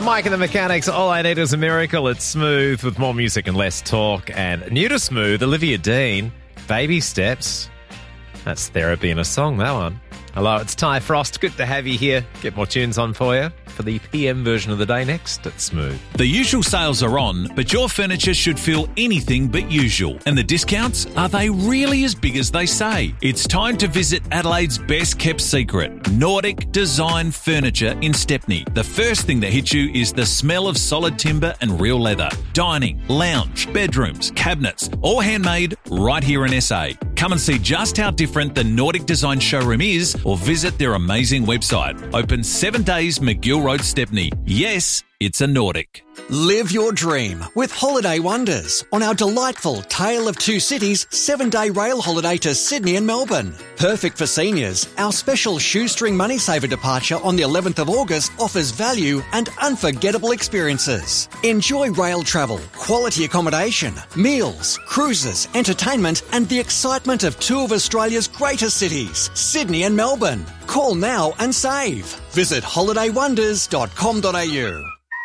Mike and the Mechanics, All I Need Is a Miracle. It's Smooth with more music and less talk. And new to Smooth, Olivia Dean, Baby Steps. That's therapy in a song, that one. Hello, it's Ty Frost. Good to have you here. Get more tunes on for you for the PM version of the day next at Smooth. The usual sales are on, but your furniture should feel anything but usual. And the discounts, are they really as big as they say? It's time to visit Adelaide's best kept secret, Nordic Design Furniture in Stepney. The first thing that hits you is the smell of solid timber and real leather. Dining, lounge, bedrooms, cabinets, all handmade right here in SA. Come and see just how different the Nordic Design showroom is, or visit their amazing website. Open 7 days, McGill Road, Stepney. Yes, it's a Nordic. Live your dream with Holiday Wonders on our delightful Tale of Two Cities 7-day rail holiday to Sydney and Melbourne. Perfect for seniors, our special shoestring money saver departure on the 11th of August offers value and unforgettable experiences. Enjoy rail travel, quality accommodation, meals, cruises, entertainment and the excitement of two of Australia's greatest cities, Sydney and Melbourne. Call now and save. Visit holidaywonders.com.au.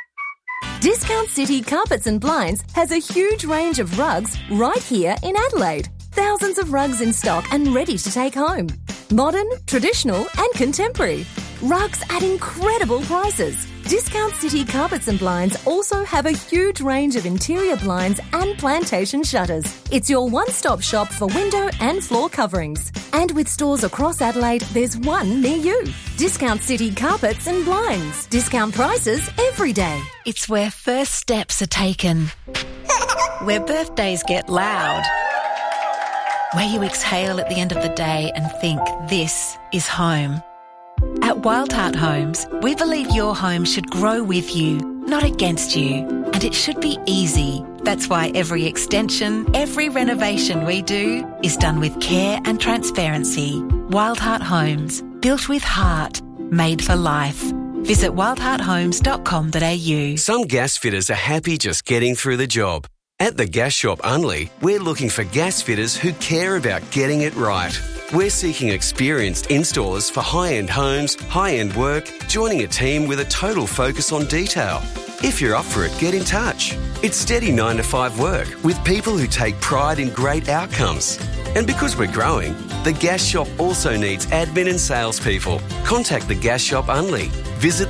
Discount City Carpets and Blinds has a huge range of rugs right here in Adelaide. Thousands of rugs in stock and ready to take home. Modern, traditional and contemporary. Rugs at incredible prices. Discount City Carpets and Blinds also have a huge range of interior blinds and plantation shutters. It's your one-stop shop for window and floor coverings. And with stores across Adelaide, there's one near you. Discount City Carpets and Blinds. Discount prices every day. It's where first steps are taken. Where birthdays get loud. Where you exhale at the end of the day and think, this is home. At Wild Heart Homes, we believe your home should grow with you, not against you. And it should be easy. That's why every extension, every renovation we do is done with care and transparency. Wild Heart Homes, built with heart, made for life. Visit wildhearthomes.com.au. Some gas fitters are happy just getting through the job. At the Gas Shop Unley, we're looking for gas fitters who care about getting it right. We're seeking experienced installers for high-end homes, high-end work, joining a team with a total focus on detail. If you're up for it, get in touch. It's steady 9 to 5 work with people who take pride in great outcomes. And because we're growing, the Gas Shop also needs admin and salespeople. Contact the Gas Shop Unley. Visit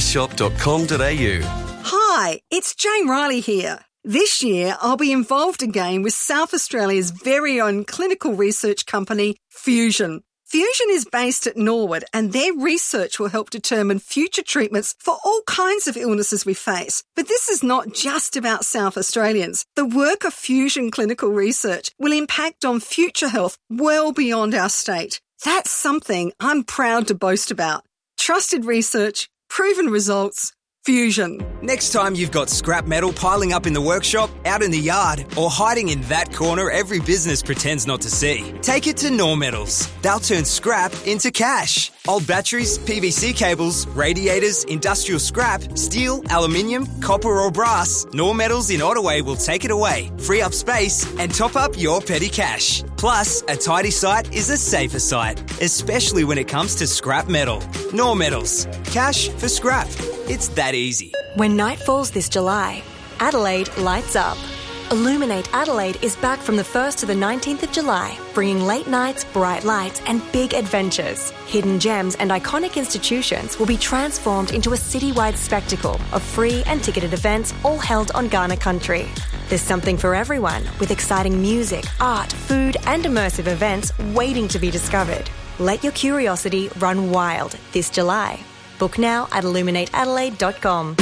thegasshop.com.au. Hi, it's Jane Riley here. This year, I'll be involved again with South Australia's very own clinical research company, Fusion. Fusion is based at Norwood and their research will help determine future treatments for all kinds of illnesses we face. But this is not just about South Australians. The work of Fusion Clinical Research will impact on future health well beyond our state. That's something I'm proud to boast about. Trusted research, proven results, Fusion. Next time you've got scrap metal piling up in the workshop, out in the yard, or hiding in that corner every business pretends not to see, take it to Nor Metals. They'll turn scrap into cash. Old batteries, PVC cables, radiators, industrial scrap, steel, aluminium, copper or brass, Nor Metals in Ottaway will take it away, free up space and top up your petty cash. Plus, a tidy site is a safer site, especially when it comes to scrap metal. Nor Metals. Cash for scrap. It's that easy. When night falls this July, Adelaide lights up. Illuminate Adelaide is back from the 1st to the 19th of July, bringing late nights, bright lights and big adventures. Hidden gems and iconic institutions will be transformed into a citywide spectacle of free and ticketed events all held on Kaurna country. There's something for everyone, with exciting music, art, food and immersive events waiting to be discovered. Let your curiosity run wild this July. Book now at illuminateadelaide.com.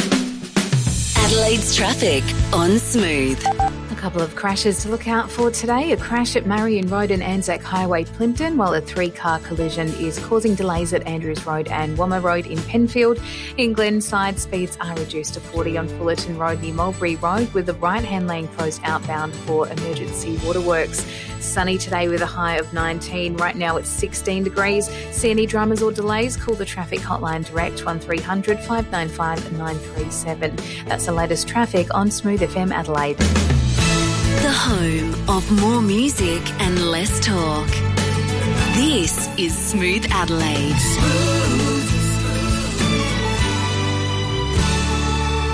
Adelaide's traffic on Smooth. A couple of crashes to look out for today. A crash at Marion Road and Anzac Highway, Plympton, while a 3-car collision is causing delays at Andrews Road and Wommer Road in Penfield. In Glenside, speeds are reduced to 40 on Fullerton Road near Mulberry Road, with the right-hand lane closed outbound for emergency waterworks. Sunny today with a high of 19. Right now it's 16 degrees. See any dramas or delays? Call the traffic hotline direct 1300 595 937. That's the latest traffic on Smooth FM Adelaide. The home of more music and less talk. This is Smooth Adelaide.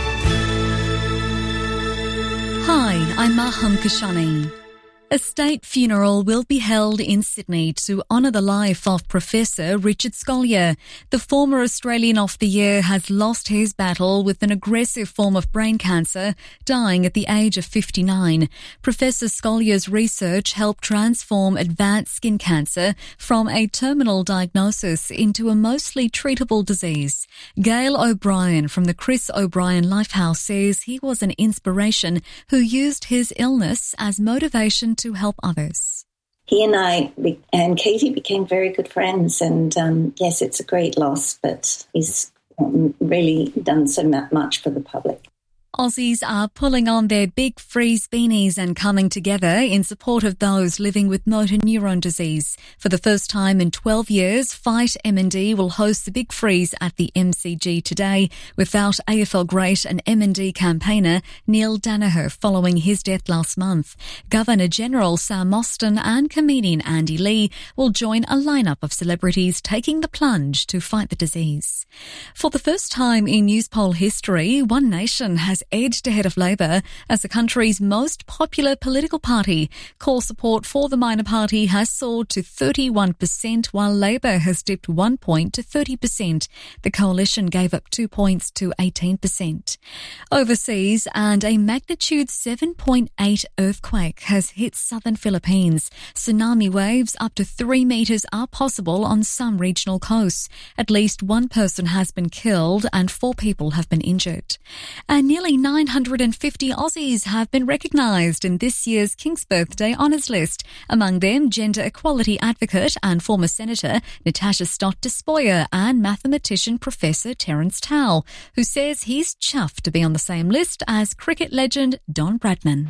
I'm Maham Kashani. A state funeral will be held in Sydney to honour the life of Professor Richard Scolyer. The former Australian of the Year has lost his battle with an aggressive form of brain cancer, dying at the age of 59. Professor Scolyer's research helped transform advanced skin cancer from a terminal diagnosis into a mostly treatable disease. Gail O'Brien from the Chris O'Brien Lifehouse says he was an inspiration who used his illness as motivation to help others. He and I and Katie became very good friends, and yes, it's a great loss, but he's really done so much for the public. Aussies are pulling on their big freeze beanies and coming together in support of those living with motor neuron disease. For the first time in 12 years, Fight M&D will host the Big Freeze at the MCG today without AFL great and M&D campaigner Neil Danaher following his death last month. Governor-General Sam Mostyn and comedian Andy Lee will join a lineup of celebrities taking the plunge to fight the disease. For the first time in Newspoll history, One Nation has edged ahead of Labor as the country's most popular political party. Core support for the minor party has soared to 31%, while Labor has dipped 1 point to 30%. The coalition gave up 2 points to 18%. Overseas, and a magnitude 7.8 earthquake has hit southern Philippines. Tsunami waves up to 3 metres are possible on some regional coasts. At least one person has been killed and 4 people have been injured. And nearly 950 Aussies have been recognised in this year's King's Birthday Honours list. Among them, gender equality advocate and former Senator Natasha Stott Despoja and mathematician Professor Terence Towle, who says he's chuffed to be on the same list as cricket legend Don Bradman.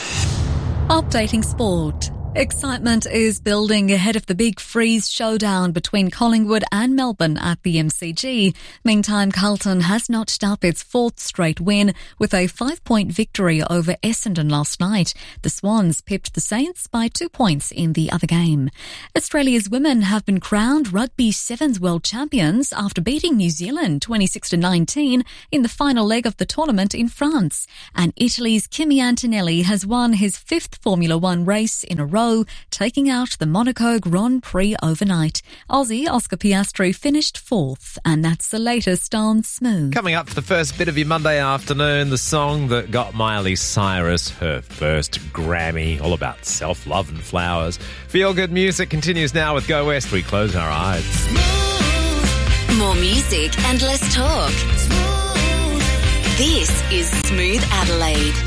Updating sport. Excitement is building ahead of the Big Freeze showdown between Collingwood and Melbourne at the MCG. Meantime, Carlton has notched up its 4th straight win with a 5-point victory over Essendon last night. The Swans pipped the Saints by 2 points in the other game. Australia's women have been crowned Rugby Sevens world champions after beating New Zealand 26-19 in the final leg of the tournament in France. And Italy's Kimi Antonelli has won his 5th Formula One race in a row, taking out the Monaco Grand Prix overnight. Aussie Oscar Piastri finished 4th, and that's the latest on Smooth. Coming up for the first bit of your Monday afternoon, the song that got Miley Cyrus her first Grammy, all about self-love and flowers. Feel Good music continues now with Go West. We close our eyes. More music and less talk. This is Smooth Adelaide.